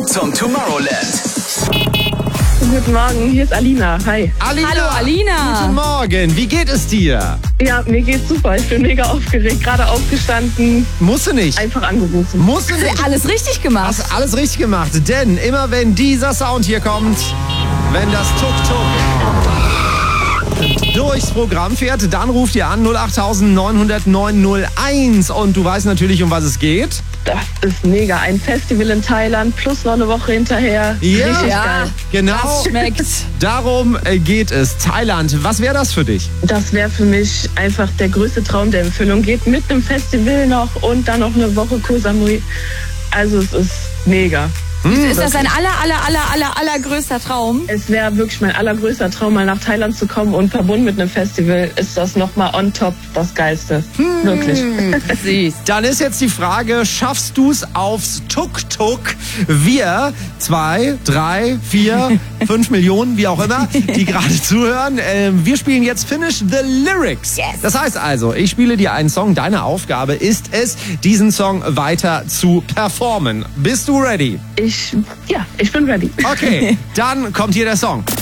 zum Tomorrowland. Guten Morgen, hier ist Alina. Hi. Alina. Hallo, Alina. Guten Morgen, wie geht es dir? Ja, mir geht's super. Ich bin mega aufgeregt. Gerade aufgestanden, Musst du nicht. einfach angerufen. Musst du nicht. Alles richtig gemacht. Hast du alles richtig gemacht, denn immer wenn dieser Sound hier kommt, wenn das Tuk-Tuk durchs Programm fährt, dann ruft ihr an 08900 901 und du weißt natürlich, um was es geht. Das ist mega. Ein Festival in Thailand plus noch eine Woche hinterher. Richtig Ja. geil. Genau. Das schmeckt. Darum geht es. Thailand, was wäre das für dich? Das wäre für mich einfach der größte Traum, der in Erfüllung geht. Mit einem Festival noch und dann noch eine Woche Koh Samui. Also es ist mega. Ist das dein allergrößter Traum? Es wäre wirklich mein allergrößter Traum, mal nach Thailand zu kommen und verbunden mit einem Festival ist das nochmal on top das Geilste. Wirklich. Süß. Dann ist jetzt die Frage, schaffst du es aufs Tuk-Tuk? Wir, 2, 3, 4, 5 Millionen, wie auch immer, die gerade zuhören. Wir spielen jetzt Finish the Lyrics. Yes. Das heißt also, ich spiele dir einen Song. Deine Aufgabe ist es, diesen Song weiter zu performen. Bist du ready? Ich bin ready. Okay, dann kommt hier der Song.